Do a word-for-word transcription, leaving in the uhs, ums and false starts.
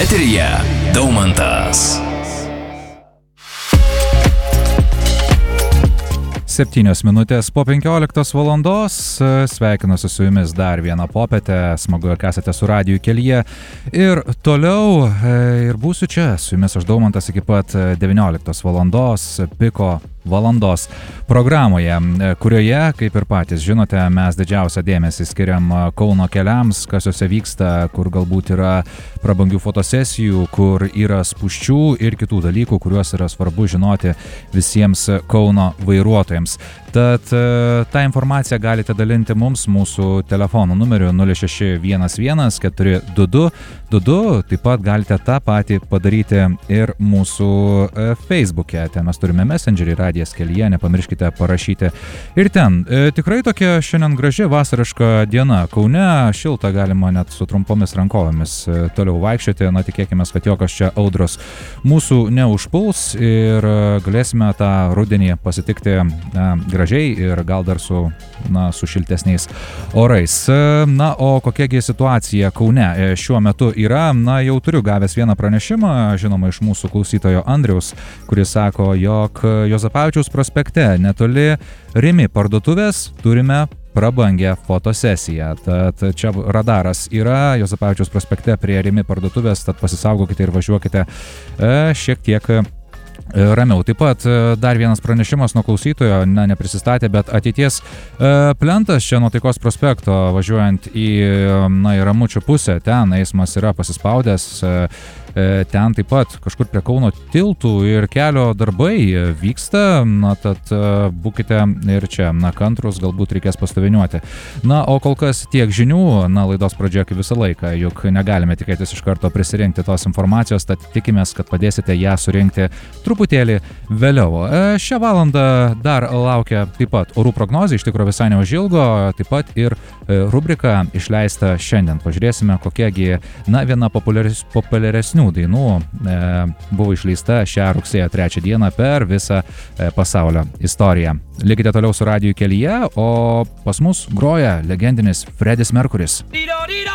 Eteryje Daumantas. Septynios minutės po penkioliktos valandos. Sveikinuosi su jumis dar vieną popietę. Smagu, jog esate su radiju kelyje. Ir toliau ir būsiu čia su jumis aš Daumantas iki pat devynioliktos valandos Piko valandos programoje, kurioje, kaip ir patys žinote, mes didžiausią dėmesį skiriam Kauno keliams, kas juose vyksta, kur galbūt yra prabangių fotosesijų, kur yra spūsčių ir kitų dalykų, kuriuos yra svarbu žinoti visiems Kauno vairuotojams. Tad tą informaciją galite dalinti mums mūsų telefonų numeriu nulis šeši vienas vienas keturi du du du du. Taip pat galite tą patį padaryti ir mūsų Facebook'e. Ten mes turime Messengerį, radijas kelyje, nepamirškite parašyti. Ir ten e, tikrai tokia šiandien graži vasariška diena. Kaune šilta, galima net su trumpomis rankovėmis e, toliau vaikščioti. Na, tikėkime, kad jokios čia audros mūsų neužpuls ir e, galėsime tą rudenį pasitikti e, gražiai ir gal dar su, na, su šiltesniais orais. E, na, o kokiagi situacija Kaune e, šiuo metu yra? Na, jau turiu gavęs vieną pranešimą, žinoma, iš mūsų klausytojo Andriaus, kuris sako, jog Juozapavičiaus prospekte netoli Rimi parduotuvės turime prabangę fotosesiją. Tad čia radaras yra Juozapavičiaus prospekte prie Rimi parduotuvės, tad pasisaugokite ir važiuokite e, šiek tiek ramiau. Taip pat dar vienas pranešimas nuo klausytojo, na, neprisistatė, bet ateities e, plentas čia nuo Taikos prospekto važiuojant į, na, į Ramučių pusę, ten eismas yra pasispaudęs, e, ten taip pat kažkur prie Kauno tiltų ir kelio darbai vyksta, na, tad būkite ir čia, na, kantrus, galbūt reikės pastoviniuoti. Na, o kol kas tiek žinių, na, laidos pradžioje kaip visą laiką, juk negalime tikėtis iš karto prisirinkti tos informacijos, tad tikimės, kad padėsite ją surinkti truputėlį vėliau. Šią valandą dar laukia taip pat orų prognozė, iš tikrųjų visai neužilgo, taip pat ir rubrika išleista šiandien. Pažiūrėsime, kokiegi, na, viena populiares, populiaresnių dainų e, buvo išleista šią rugsėjo trečią dieną per visą e, pasaulio istoriją. Likite toliau su radiju kelyje, o pas mus groja legendinis Freddis Mercury's.